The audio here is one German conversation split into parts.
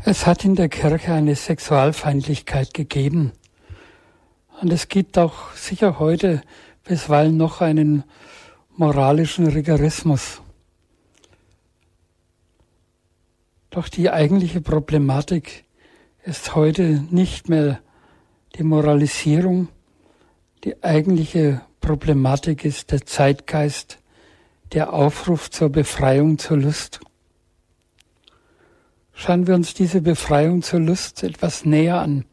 Es hat in der Kirche eine Sexualfeindlichkeit gegeben. Und es gibt auch sicher heute bisweilen noch einen moralischen Rigorismus. Doch die eigentliche Problematik ist heute nicht mehr die Moralisierung. Die eigentliche Problematik ist der Zeitgeist, der Aufruf zur Befreiung zur Lust. Schauen wir uns diese Befreiung zur Lust etwas näher an.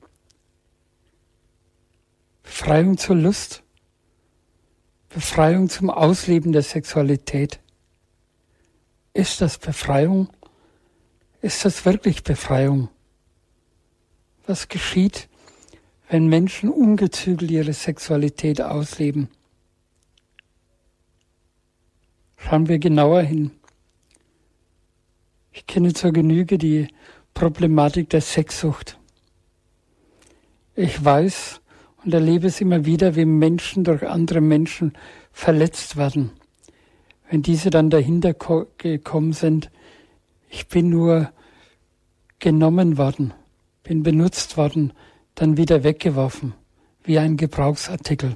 Befreiung zur Lust, Befreiung zum Ausleben der Sexualität. Ist das Befreiung? Ist das wirklich Befreiung? Was geschieht, wenn Menschen ungezügelt ihre Sexualität ausleben? Schauen wir genauer hin. Ich kenne zur Genüge die Problematik der Sexsucht. Ich weiß und erlebe es immer wieder, wie Menschen durch andere Menschen verletzt werden. Wenn diese dann dahinter gekommen sind, ich bin nur genommen worden, bin benutzt worden, dann wieder weggeworfen, wie ein Gebrauchsartikel.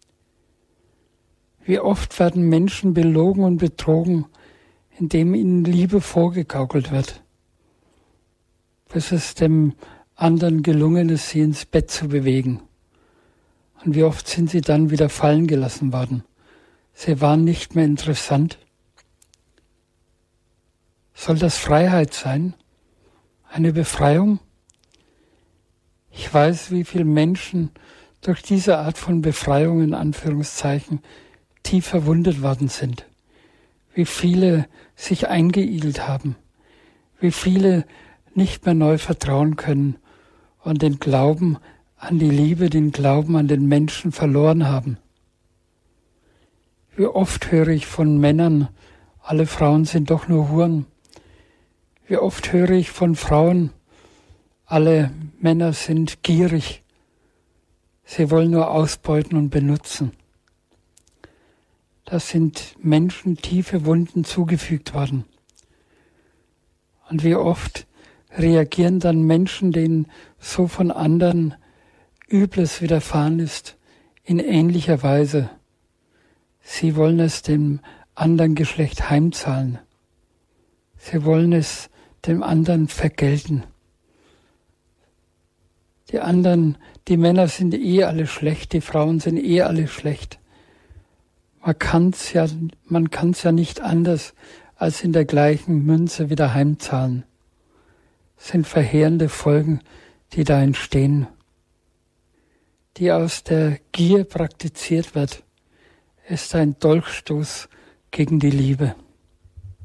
Wie oft werden Menschen belogen und betrogen, indem ihnen Liebe vorgegaukelt wird, bis es dem anderen gelungen ist, sie ins Bett zu bewegen. Und wie oft sind sie dann wieder fallen gelassen worden. Sie waren nicht mehr interessant. Soll das Freiheit sein? Eine Befreiung? Ich weiß, wie viele Menschen durch diese Art von Befreiung in Anführungszeichen tief verwundet worden sind. Wie viele sich eingeigelt haben, wie viele nicht mehr neu vertrauen können und den Glauben an die Liebe, den Glauben an den Menschen verloren haben. Wie oft höre ich von Männern, alle Frauen sind doch nur Huren. Wie oft höre ich von Frauen, alle Männer sind gierig. Sie wollen nur ausbeuten und benutzen. Da sind Menschen tiefe Wunden zugefügt worden. Und wie oft reagieren dann Menschen, denen so von anderen Übles widerfahren ist, in ähnlicher Weise. Sie wollen es dem anderen Geschlecht heimzahlen. Sie wollen es dem anderen vergelten. Die Männer sind alle schlecht, die Frauen sind alle schlecht. Man kann's ja nicht anders, als in der gleichen Münze wieder heimzahlen. Das sind verheerende Folgen, die da entstehen, die aus der Gier praktiziert wird, ist ein Dolchstoß gegen die Liebe.